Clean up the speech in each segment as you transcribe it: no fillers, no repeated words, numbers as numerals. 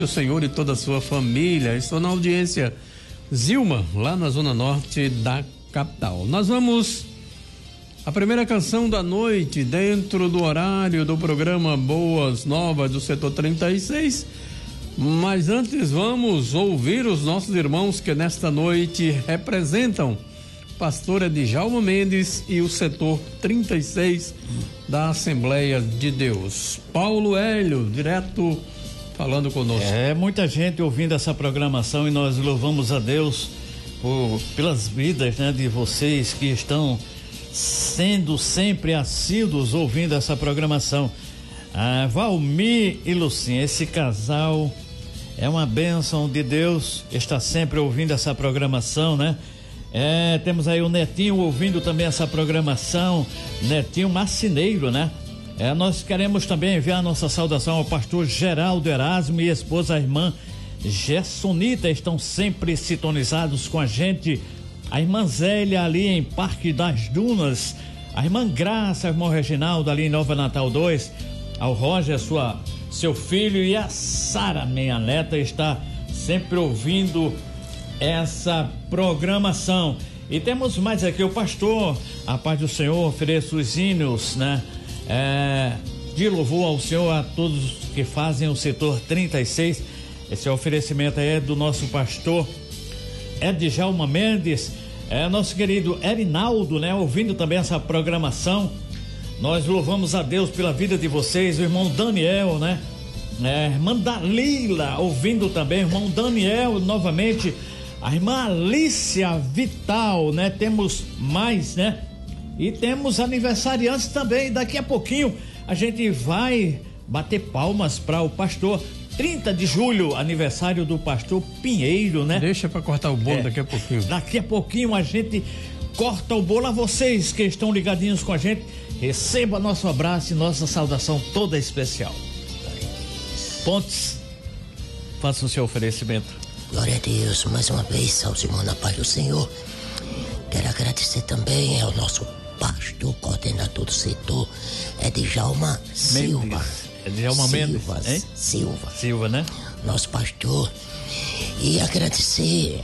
O Senhor e toda a sua família. Estou na audiência Zilma, lá na zona norte da capital. Nós vamos a primeira canção da noite dentro do horário do programa Boas Novas do setor 36. Mas antes vamos ouvir os nossos irmãos que nesta noite representam pastor Djalma Mendes e o setor 36 da Assembleia de Deus. Paulo Hélio, direto falando conosco. Muita gente ouvindo essa programação e nós louvamos a Deus pelas vidas, né, de vocês que estão sendo sempre assíduos ouvindo essa programação. Valmir e Lucinha, esse casal é uma bênção de Deus, está sempre ouvindo essa programação, né? Temos aí o Netinho ouvindo também essa programação, Netinho Marcineiro, né? Nós queremos também enviar nossa saudação ao pastor Geraldo Erasmo e esposa, a irmã Gessonita, estão sempre sintonizados com a gente. A irmã Zélia ali em Parque das Dunas, a irmã Graça, a irmã Reginaldo ali em Nova Natal 2, ao Roger, seu filho, e a Sara, minha neta, está sempre ouvindo essa programação. E temos mais aqui o pastor, a paz do Senhor, ofereço os hinos, né? De louvor ao Senhor a todos que fazem o setor 36. Esse oferecimento é do nosso pastor Djalma Mendes, nosso querido Erinaldo, né? Ouvindo também essa programação. Nós louvamos a Deus pela vida de vocês, o irmão Daniel, né? Irmã Dalila, ouvindo também, irmão Daniel, novamente, a irmã Alicia Vital, né? Temos mais, né? E temos aniversariantes também. Daqui a pouquinho a gente vai bater palmas para o pastor. 30 de julho, aniversário do pastor Pinheiro, né? Deixa para cortar o bolo daqui a pouquinho. Daqui a pouquinho a gente corta o bolo. A vocês que estão ligadinhos com a gente, receba nosso abraço e nossa saudação toda especial. Pontes, faça o seu oferecimento. Glória a Deus, mais uma vez, aos irmãos na paz do Senhor. Quero agradecer também ao nosso pastor, coordenador do setor, Djalma Silva. Djalma Mendes, hein? Silva, né? Nosso pastor. E agradecer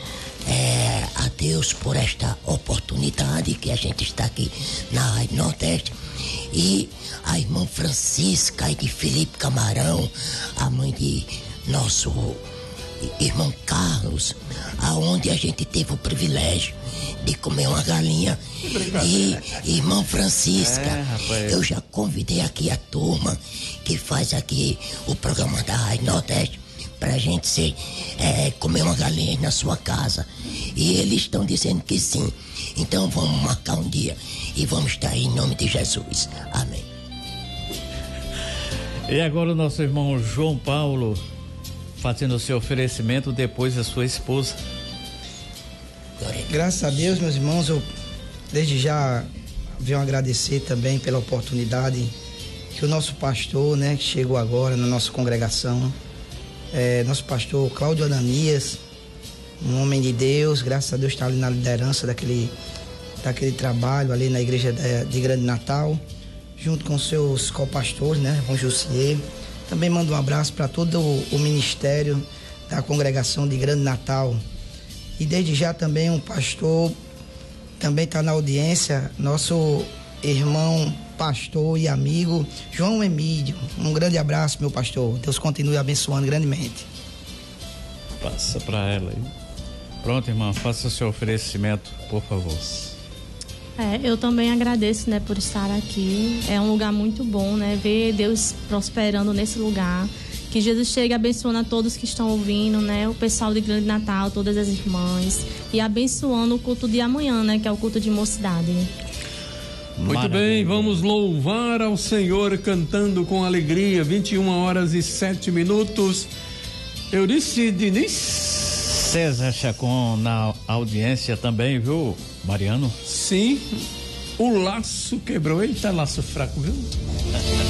a Deus por esta oportunidade que a gente está aqui na Rádio Nordeste. E a irmã Francisca e de Felipe Camarão, a mãe de nosso irmão Carlos, aonde a gente teve o privilégio de comer uma galinha. E irmã Francisca, eu já convidei aqui a turma que faz aqui o programa da Rádio Nordeste pra gente comer uma galinha na sua casa, e eles estão dizendo que sim. Então vamos marcar um dia e vamos estar aí em nome de Jesus, amém. E agora o nosso irmão João Paulo fazendo o seu oferecimento depois da sua esposa. Graças a Deus, meus irmãos, eu desde já venho agradecer também pela oportunidade que o nosso pastor, né, que chegou agora na nossa congregação, nosso pastor Cláudio Ananias, um homem de Deus, graças a Deus está ali na liderança daquele trabalho ali na igreja de Grande Natal, junto com seus copastores, né, com Jussier. Também mando um abraço para todo o ministério da congregação de Grande Natal. E desde já também um pastor, também está na audiência, nosso irmão pastor e amigo João Emílio. Um grande abraço, meu pastor. Deus continue abençoando grandemente. Passa para ela aí. Pronto, irmã, faça o seu oferecimento, por favor. Eu também agradeço, né, por estar aqui. É um lugar muito bom, né, ver Deus prosperando nesse lugar. Que Jesus chegue abençoando a todos que estão ouvindo, né, o pessoal de Grande Natal, todas as irmãs, e abençoando o culto de amanhã, né, que é o culto de mocidade. Muito Maravilha. bem, vamos louvar ao Senhor cantando com alegria. 21h07. Eurice Diniz. César Chacon na audiência também, viu, Mariano? Sim, o laço quebrou. Eita, laço fraco, viu?